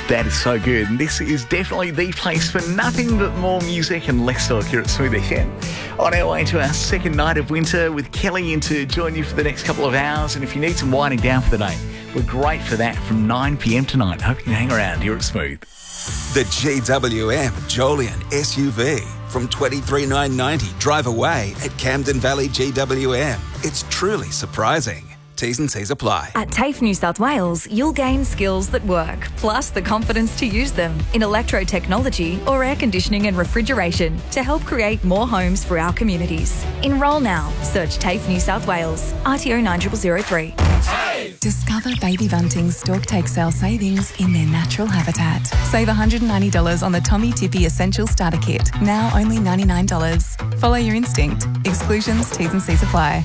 That is so good. And this is definitely the place for nothing but more music and less talk here at Smooth FM. On our way to our second night of winter with Kelly in to join you for the next couple of hours. And if you need some winding down for the day, we're great for that from 9 p.m. tonight. Hope you can hang around here at Smooth. The GWM Jolian SUV from $23,990 drive away at Camden Valley GWM. It's truly surprising. T's and C's apply. At TAFE New South Wales, you'll gain skills that work, plus the confidence to use them in electro-technology or air conditioning and refrigeration to help create more homes for our communities. Enrol now. Search TAFE New South Wales. RTO 9003. Discover Baby Bunting's Stork Take Sale savings in their natural habitat. Save $190 on the Tommy Tippy Essential Starter Kit, now only $99. Follow your instinct. Exclusions, T's and C's apply.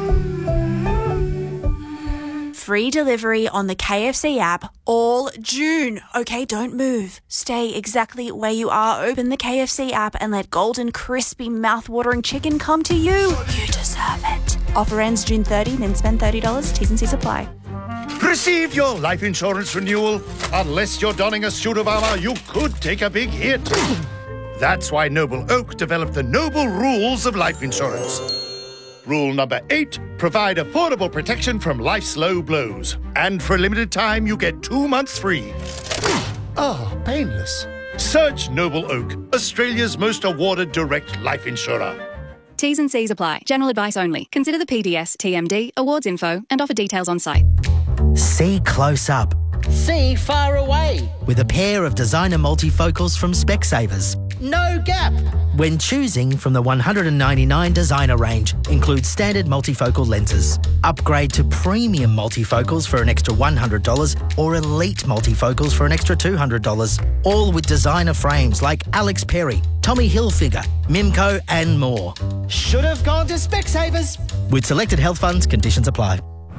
Free delivery on the KFC app all June. Okay, don't move. Stay exactly where you are. Open the KFC app and let golden, crispy, mouth-watering chicken come to you. You deserve it. Offer ends June 30, then spend $30. T's and C's apply. Receive your life insurance renewal. Unless you're donning a suit of armour, you could take a big hit. That's why Noble Oak developed the Noble Rules of Life Insurance. Rule number 8, provide affordable protection from life's low blows. And for a limited time, you get 2 months free. Painless. Search Noble Oak, Australia's most awarded direct life insurer. T's and C's apply. General advice only. Consider the PDS, TMD, awards info, and offer details on site. See close up. See far away. With a pair of designer multifocals from Specsavers. No gap. When choosing from the 199 designer range, includes standard multifocal lenses. Upgrade to premium multifocals for an extra $100 or elite multifocals for an extra $200. All with designer frames like Alex Perry, Tommy Hilfiger, Mimco and more. Should have gone to Specsavers. With selected health funds, conditions apply.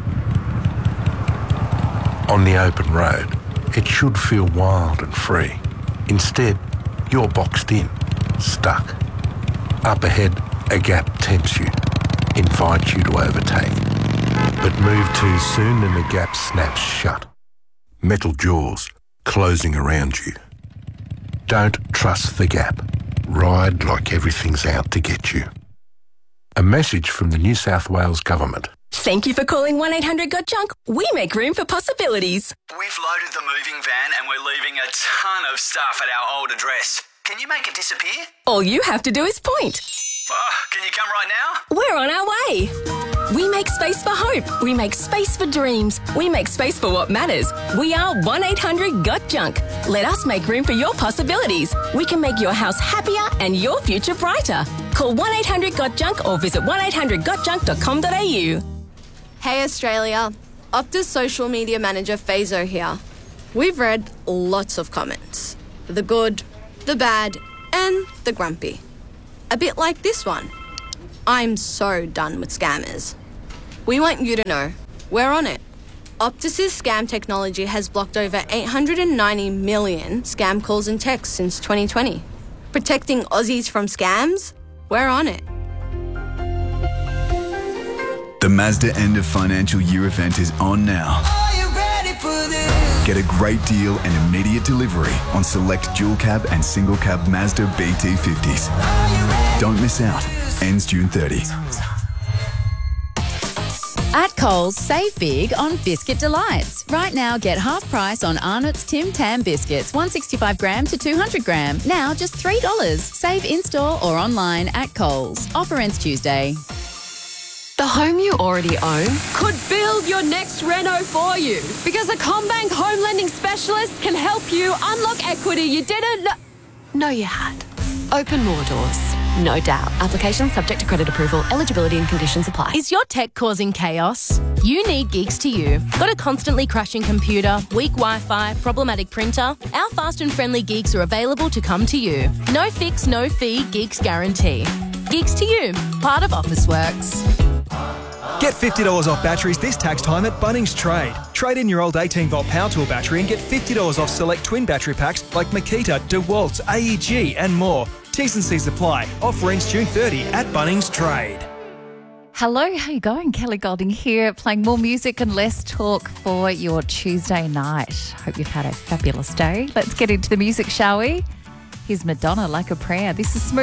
On the open road, it should feel wild and free. Instead, you're boxed in, stuck. Up ahead, a gap tempts you, invites you to overtake. But move too soon and the gap snaps shut. Metal jaws closing around you. Don't trust the gap. Ride like everything's out to get you. A message from the New South Wales Government. Thank you for calling 1-800-GOT-JUNK. We make room for possibilities. We've loaded the moving van and we're leaving a ton of stuff at our old address. Can you make it disappear? All you have to do is point. Can you come right now? We're on our way. We make space for hope. We make space for dreams. We make space for what matters. We are 1-800-GOT-JUNK. Let us make room for your possibilities. We can make your house happier and your future brighter. Call 1-800-GOT-JUNK or visit 1-800-GOTJUNK.com.au. Hey Australia, Optus social media manager Fazo here. We've read lots of comments. The good, the bad, and the grumpy. A bit like this one. I'm so done with scammers. We want you to know, we're on it. Optus's scam technology has blocked over 890 million scam calls and texts since 2020. Protecting Aussies from scams? We're on it. The Mazda end of financial year event is on now. Are you ready for this? Get a great deal and immediate delivery on select dual cab and single cab Mazda BT50s. Don't miss out. Ends June 30. At Coles, save big on Biscuit Delights. Right now, get half price on Arnott's Tim Tam biscuits, 165 gram to 200 gram. Now just $3. Save in-store or online at Coles. Offer ends Tuesday. The home you already own could build your next reno for you, because a CommBank home lending specialist can help you unlock equity you didn't know you had. Open more doors. No doubt. Application subject to credit approval. Eligibility and conditions apply. Is your tech causing chaos? You need Geeks to You. Got a constantly crashing computer, weak Wi-Fi, problematic printer? Our fast and friendly Geeks are available to come to you. No fix, no fee, Geeks guarantee. Geeks to You, part of Officeworks. Get $50 off batteries this tax time at Bunnings Trade. Trade in your old 18-volt power tool battery and get $50 off select twin battery packs like Makita, DeWalt, AEG and more. T's and C's apply. Offer ends June 30 at Bunnings Trade. Hello, how you going? Kelly Golding here, playing more music and less talk for your Tuesday night. Hope you've had a fabulous day. Let's get into the music, shall we? Here's Madonna, Like a Prayer. This is Smooth.